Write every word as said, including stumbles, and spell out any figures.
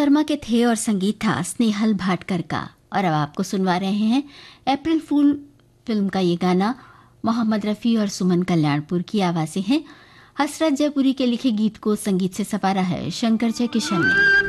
वर्मा के थे और संगीत था स्नेहल भाटकर का। और अब आपको सुनवा रहे हैं अप्रैल फूल फिल्म का ये गाना। मोहम्मद रफ़ी और सुमन कल्याणपुर की आवाज़ें हैं। हसरत जयपुरी के लिखे गीत को संगीत से सवारा है शंकर जयकिशन ने।